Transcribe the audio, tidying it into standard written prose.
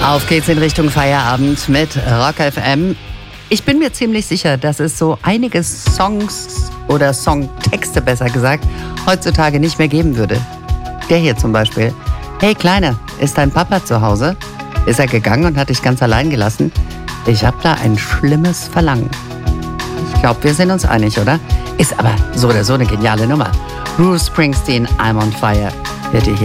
Auf geht's in Richtung Feierabend mit Rock FM. Ich bin mir ziemlich sicher, dass es so einige Songs oder Songtexte, besser gesagt, heutzutage nicht mehr geben würde. Der hier zum Beispiel. Hey Kleine, ist dein Papa zu Hause? Ist er gegangen und hat dich ganz allein gelassen? Ich hab da ein schlimmes Verlangen. Ich glaube, wir sind uns einig, oder? Ist aber so oder so eine geniale Nummer. Bruce Springsteen, I'm on Fire. Hört ihr hier.